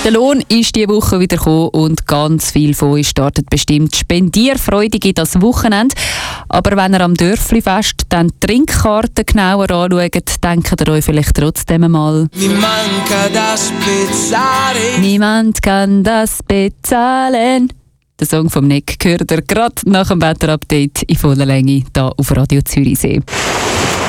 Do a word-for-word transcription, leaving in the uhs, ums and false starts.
Der Lohn ist diese Woche wieder gekommen und ganz viel von euch startet bestimmt spendierfreudig in das Wochenende. Aber wenn ihr am Dörfli-Fest dann die Trinkkarten genauer anschaut, denkt ihr euch vielleicht trotzdem einmal: Niemand kann das bezahlen. Der Song vom Nick hört ihr gerade nach dem Wetterupdate in voller Länge hier auf Radio Zürichsee.